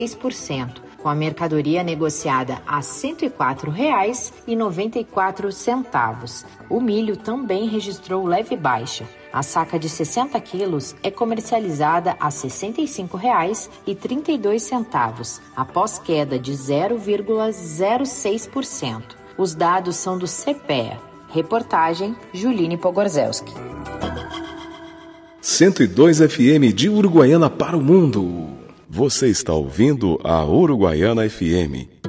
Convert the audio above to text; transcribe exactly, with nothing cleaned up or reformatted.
seis por cento, com a mercadoria negociada a cento e quatro reais e noventa e quatro centavos. O milho também registrou leve baixa. A saca de sessenta quilos é comercializada a sessenta e cinco reais e trinta e dois centavos, após queda de zero vírgula zero seis por cento. Os dados são do CEPEA. Reportagem Juline Pogorzelski. cento e dois F M de Uruguaiana para o mundo. Você está ouvindo a Uruguaiana F M